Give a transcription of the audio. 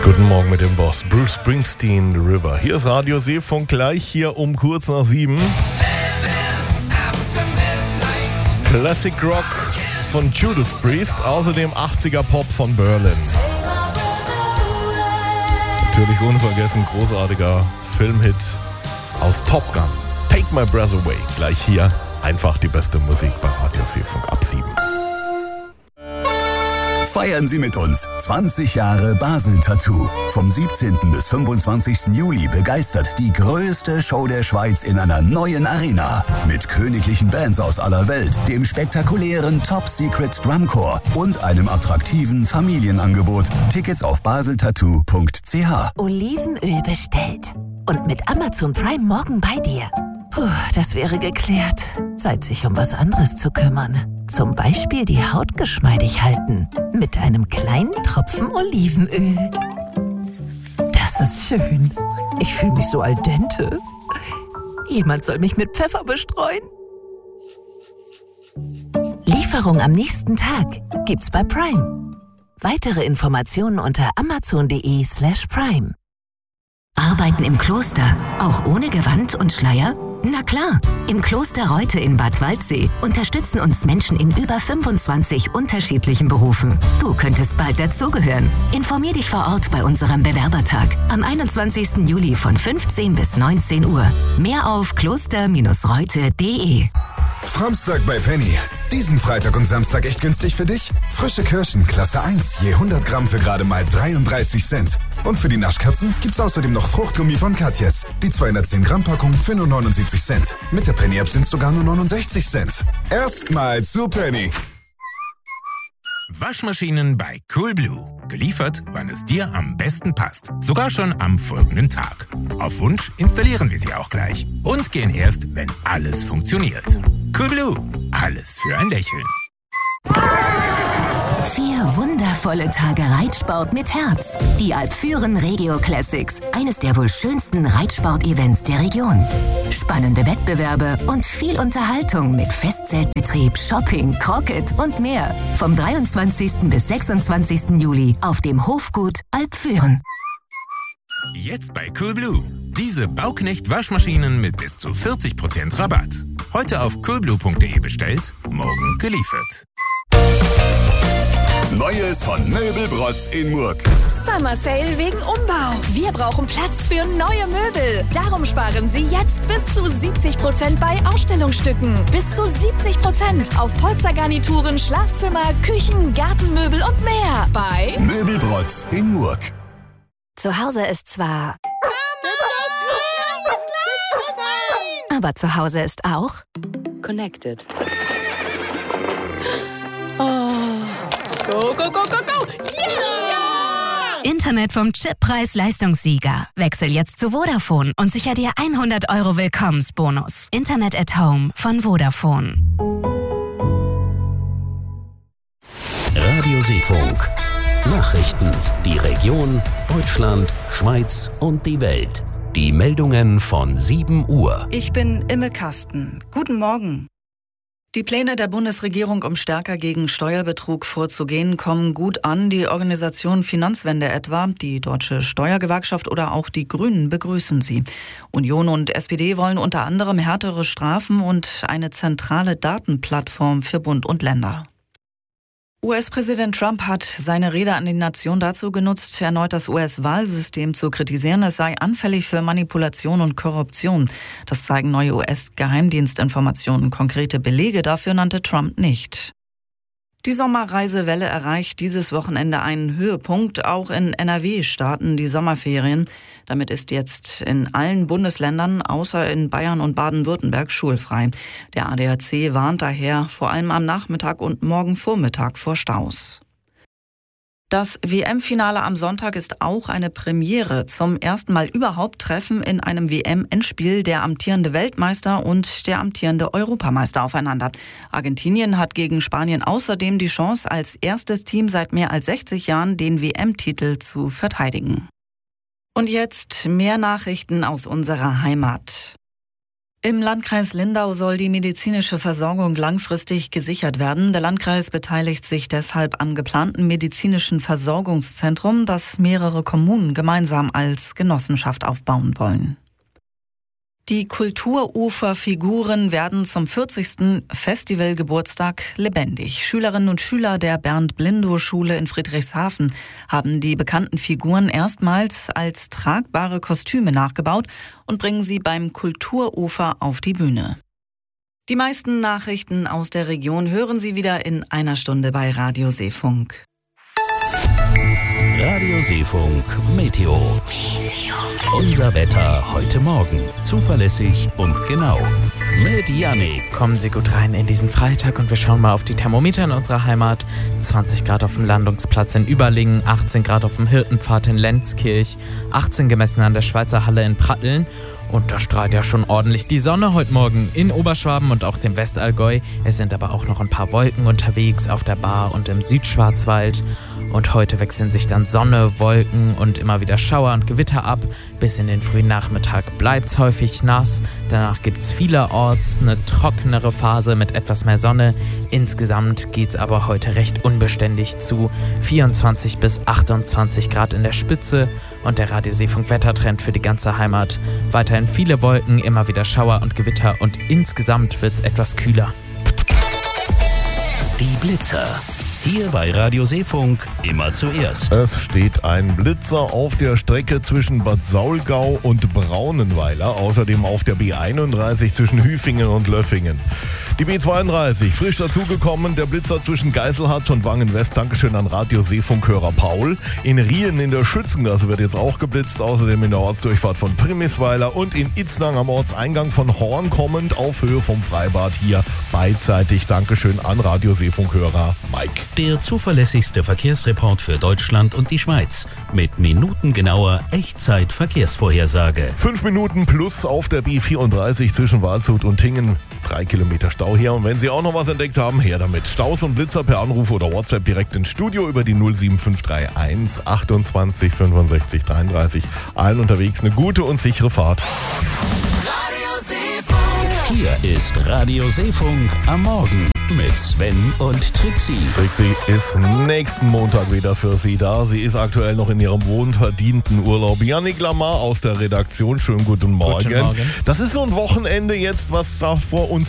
Guten Morgen mit dem Boss Bruce Springsteen, The River. Hier ist Radio Seefunk, gleich hier um kurz nach 7. Classic Rock von Judas Priest, außerdem 80er Pop von Berlin. Natürlich unvergessen, großartiger Filmhit aus Top Gun, Take My Breath Away. Gleich hier einfach die beste Musik bei Radio Seefunk ab 7. Feiern Sie mit uns 20 Jahre Basel Tattoo. Vom 17. bis 25. Juli begeistert die größte Show der Schweiz in einer neuen Arena. Mit königlichen Bands aus aller Welt, dem spektakulären Top Secret Drumcore und einem attraktiven Familienangebot. Tickets auf baseltattoo.ch. Olivenöl bestellt. Und mit Amazon Prime morgen bei dir. Puh, das wäre geklärt. Zeit, sich um was anderes zu kümmern. Zum Beispiel die Haut geschmeidig halten. Mit einem kleinen Tropfen Olivenöl. Das ist schön. Ich fühle mich so al dente. Jemand soll mich mit Pfeffer bestreuen. Lieferung am nächsten Tag gibt's bei Prime. Weitere Informationen unter amazon.de/prime. Arbeiten im Kloster, auch ohne Gewand und Schleier? Na klar, im Kloster Reute in Bad Waldsee unterstützen uns Menschen in über 25 unterschiedlichen Berufen. Du könntest bald dazugehören. Informier dich vor Ort bei unserem Bewerbertag am 21. Juli von 15 bis 19 Uhr. Mehr auf kloster-reute.de. Framstag bei Penny. Diesen Freitag und Samstag echt günstig für dich? Frische Kirschen, Klasse 1, je 100 Gramm für gerade mal 33 Cent. Und für die Naschkatzen gibt's außerdem noch Fruchtgummi von Katjes. Die 210 Gramm Packung für nur 79 Cent. Mit der Penny-App sind's sogar nur 69 Cent. Erstmal zu Penny. Waschmaschinen bei Coolblue. Geliefert, wann es dir am besten passt. Sogar schon am folgenden Tag. Auf Wunsch installieren wir sie auch gleich. Und gehen erst, wenn alles funktioniert. Coolblue. Alles für ein Lächeln. 4 wundervolle Tage Reitsport mit Herz. Die Alpfüren Regio Classics. Eines der wohl schönsten Reitsport-Events der Region. Spannende Wettbewerbe und viel Unterhaltung mit Festzeltbetrieb, Shopping, Croquet und mehr. Vom 23. bis 26. Juli auf dem Hofgut Alpfüren. Jetzt bei Coolblue. Diese Bauknecht-Waschmaschinen mit bis zu 40% Rabatt. Heute auf coolblue.de bestellt, morgen geliefert. Neues von Möbelbrotz in Murg. Summer Sale wegen Umbau. Wir brauchen Platz für neue Möbel. Darum sparen Sie jetzt bis zu 70% bei Ausstellungsstücken. Bis zu 70% auf Polstergarnituren, Schlafzimmer, Küchen, Gartenmöbel und mehr. Bei Möbelbrotz in Murg. Zu Hause ist zwar... Aber zu Hause ist auch... Connected. Oh. Go, go, go, go, go! Yeah! Internet vom Chippreis-Leistungssieger. Wechsel jetzt zu Vodafone und sicher dir 100 € Willkommensbonus. Internet at Home von Vodafone. Radio Seefunk. Nachrichten. Die Region, Deutschland, Schweiz und die Welt. Die Meldungen von 7 Uhr. Ich bin Imme Kasten. Guten Morgen. Die Pläne der Bundesregierung, um stärker gegen Steuerbetrug vorzugehen, kommen gut an. Die Organisation Finanzwende etwa, die Deutsche Steuergewerkschaft oder auch die Grünen begrüßen sie. Union und SPD wollen unter anderem härtere Strafen und eine zentrale Datenplattform für Bund und Länder. US-Präsident Trump hat seine Rede an die Nation dazu genutzt, erneut das US-Wahlsystem zu kritisieren. Es sei anfällig für Manipulation und Korruption. Das zeigen neue US-Geheimdienstinformationen. Konkrete Belege dafür nannte Trump nicht. Die Sommerreisewelle erreicht dieses Wochenende einen Höhepunkt. Auch in NRW starten die Sommerferien. Damit ist jetzt in allen Bundesländern, außer in Bayern und Baden-Württemberg, schulfrei. Der ADAC warnt daher vor allem am Nachmittag und morgen Vormittag vor Staus. Das WM-Finale am Sonntag ist auch eine Premiere. Zum ersten Mal überhaupt treffen in einem WM-Endspiel der amtierende Weltmeister und der amtierende Europameister aufeinander. Argentinien hat gegen Spanien außerdem die Chance, als erstes Team seit mehr als 60 Jahren den WM-Titel zu verteidigen. Und jetzt mehr Nachrichten aus unserer Heimat. Im Landkreis Lindau soll die medizinische Versorgung langfristig gesichert werden. Der Landkreis beteiligt sich deshalb am geplanten medizinischen Versorgungszentrum, das mehrere Kommunen gemeinsam als Genossenschaft aufbauen wollen. Die Kulturuferfiguren werden zum 40. Festivalgeburtstag lebendig. Schülerinnen und Schüler der Bernd-Blindow-Schule in Friedrichshafen haben die bekannten Figuren erstmals als tragbare Kostüme nachgebaut und bringen sie beim Kulturufer auf die Bühne. Die meisten Nachrichten aus der Region hören Sie wieder in einer Stunde bei Radio Seefunk. Radio Seefunk Meteo. Unser Wetter heute Morgen. Zuverlässig und genau. Mit Jannik. Kommen Sie gut rein in diesen Freitag und wir schauen mal auf die Thermometer in unserer Heimat. 20 Grad auf dem Landungsplatz in Überlingen, 18 Grad auf dem Hirtenpfad in Lenzkirch, 18 gemessen an der Schweizer Halle in Pratteln. Und da strahlt ja schon ordentlich die Sonne heute Morgen in Oberschwaben und auch dem Westallgäu. Es sind aber auch noch ein paar Wolken unterwegs auf der Bar und im Südschwarzwald. Und heute wechseln sich dann Sonne, Wolken und immer wieder Schauer und Gewitter ab. Bis in den frühen Nachmittag bleibt's häufig nass. Danach gibt's vielerorts eine trockenere Phase mit etwas mehr Sonne. Insgesamt geht's aber heute recht unbeständig zu. 24 bis 28 Grad in der Spitze. Und der Radio Seefunk Wettertrend für die ganze Heimat. Weiterhin viele Wolken, immer wieder Schauer und Gewitter und insgesamt wird's etwas kühler. Die Blitzer. Hier bei Radio Seefunk immer zuerst. Es steht ein Blitzer auf der Strecke zwischen Bad Saulgau und Braunenweiler, außerdem auf der B31 zwischen Hüfingen und Löffingen. Die B32, frisch dazugekommen, der Blitzer zwischen Geiselharz und Wangen-West. Dankeschön an Radio Seefunkhörer Paul. In Rien in der Schützengasse wird jetzt auch geblitzt, außerdem in der Ortsdurchfahrt von Primisweiler und in Itznang am Ortseingang von Horn kommend auf Höhe vom Freibad hier beidseitig. Dankeschön an Radio Seefunkhörer Mike. Der zuverlässigste Verkehrsreport für Deutschland und die Schweiz. Mit minutengenauer Echtzeit-Verkehrsvorhersage. 5 Minuten plus auf der B34 zwischen Waldshut und Tingen. 3 Kilometer Stau hier. Und wenn Sie auch noch was entdeckt haben, her damit. Staus und Blitzer per Anruf oder WhatsApp direkt ins Studio über die 07531 28 65 33. Allen unterwegs eine gute und sichere Fahrt. Hier ist Radio Seefunk am Morgen mit Sven und Trixie. Trixie ist nächsten Montag wieder für Sie da. Sie ist aktuell noch in ihrem wohlverdienten Urlaub. Jannik Lamar aus der Redaktion. Schönen guten Morgen. Guten Morgen. Das ist so ein Wochenende jetzt, was da vor uns